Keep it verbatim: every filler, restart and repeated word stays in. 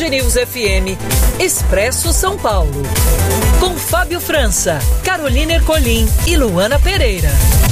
Band News F M, Expresso São Paulo. Com Fábio França, Carolina Ercolim e Luana Pereira.